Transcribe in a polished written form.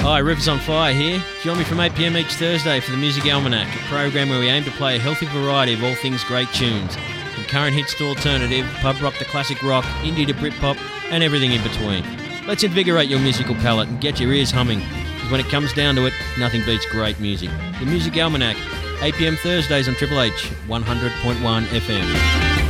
Hi, Rivers on Fire here. Join me from 8pm each Thursday for the Music Almanac, a program where we aim to play a healthy variety of all things great tunes, from current hits to alternative, pub rock to classic rock, indie to Britpop, and everything in between. Let's invigorate your musical palate and get your ears humming, because when it comes down to it, nothing beats great music. The Music Almanac, 8pm Thursdays on Triple H, 100.1 FM.